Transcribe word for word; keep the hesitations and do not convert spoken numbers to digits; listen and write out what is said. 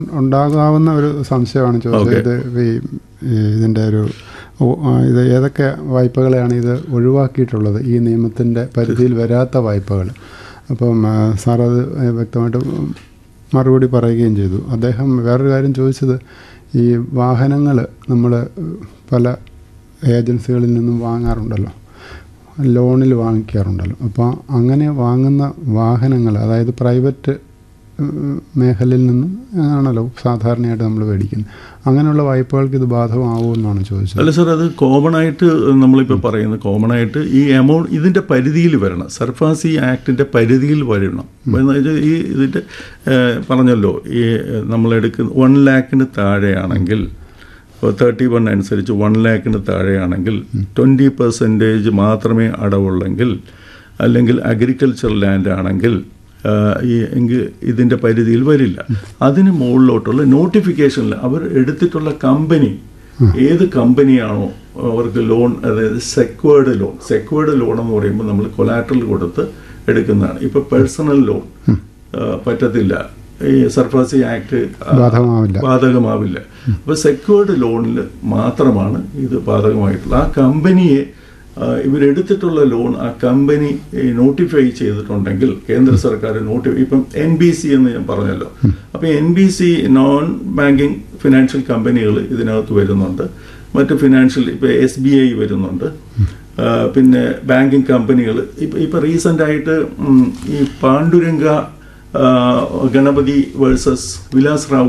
ഉണ്ടാകാവുന്ന ഒരു സംശയമാണ് ചോദിച്ചത്. ഇത് ഈ ഇതിൻ്റെ ഒരു ഇത് ഏതൊക്കെ വായ്പകളെയാണ് ഇത് ഒഴിവാക്കിയിട്ടുള്ളത്, ഈ നിയമത്തിൻ്റെ പരിധിയിൽ വരാത്ത വായ്പകൾ. അപ്പം സാർ അത് വ്യക്തമായിട്ട് മറുപടി പറയുകയും ചെയ്തു. അദ്ദേഹം വേറൊരു കാര്യം ചോദിച്ചത്, ഈ വാഹനങ്ങൾ നമ്മൾ പല ഏജൻസികളിൽ നിന്നും വാങ്ങാറുണ്ടല്ലോ, ലോണിൽ വാങ്ങിക്കാറുണ്ടല്ലോ. അപ്പോൾ അങ്ങനെ വാങ്ങുന്ന വാഹനങ്ങൾ, അതായത് പ്രൈവറ്റ് മേഖലയിൽ നിന്നും ആണല്ലോ സാധാരണയായിട്ട് നമ്മൾ മേടിക്കുന്നത്, അങ്ങനെയുള്ള വായ്പകൾക്ക് ഇത് ബാധകമാവുമെന്നാണ് ചോദിച്ചത്. അല്ല സാർ, അത് കോമൺ ആയിട്ട് നമ്മളിപ്പോൾ പറയുന്നത് കോമൺ ആയിട്ട് ഈ എമൗണ്ട് ഇതിൻ്റെ പരിധിയിൽ വരണം. സർഫാസി ആക്ടിൻ്റെ പരിധിയിൽ വരണം. ഈ ഇതിൻ്റെ പറഞ്ഞല്ലോ, ഈ നമ്മളെടുക്കുന്ന വൺ ലാക്കിന് താഴെയാണെങ്കിൽ, തേർട്ടി വൺ അനുസരിച്ച് വൺ ലാക്കിന് താഴെയാണെങ്കിൽ ട്വൻറ്റി പെർസെൻറ്റേജ് മാത്രമേ അടവുള്ളെങ്കിൽ, അല്ലെങ്കിൽ അഗ്രികൾച്ചർ ലാൻഡ് ആണെങ്കിൽ ഈ എങ്കിൽ ഇതിൻ്റെ പരിധിയിൽ വരില്ല. അതിന് മുകളിലോട്ടുള്ള നോട്ടിഫിക്കേഷനിൽ അവർ എടുത്തിട്ടുള്ള കമ്പനി, ഏത് കമ്പനിയാണോ അവർക്ക് ലോൺ, അതായത് സെക്വേർഡ് ലോൺ, സെക്വേർഡ് ലോൺ എന്ന് പറയുമ്പോൾ നമ്മൾ കൊലാറ്ററൽ കൊടുത്ത് എടുക്കുന്നതാണ്. ഇപ്പോൾ പേഴ്സണൽ ലോൺ പറ്റത്തില്ല, ഈ സർഫാസി ആക്ട് ബാധകമാവില്ല. അപ്പോൾ സെക്വേർഡ് ലോണിൽ മാത്രമാണ് ഇത് ബാധകമായിട്ടുള്ളത്. ആ കമ്പനിയെ ഇവരെടുത്തിട്ടുള്ള ലോൺ ആ കമ്പനി നോട്ടിഫൈ ചെയ്തിട്ടുണ്ടെങ്കിൽ കേന്ദ്ര സർക്കാർ നോട്ടിഫൈ, ഇപ്പം എൻ ബി സി എന്ന് ഞാൻ പറഞ്ഞല്ലോ, അപ്പം N B C non banking financial കമ്പനികൾ ഇതിനകത്ത് വരുന്നുണ്ട്. മറ്റ് ഫിനാൻഷ്യൽ ഇപ്പോൾ എസ് ബി ഐ വരുന്നുണ്ട്, പിന്നെ ബാങ്കിങ് കമ്പനികൾ. ഇപ്പം ഇപ്പം റീസെൻ്റായിട്ട് ഈ പാണ്ഡുരംഗ ഗണപതി വേഴ്സസ് വിലാസ് റാവു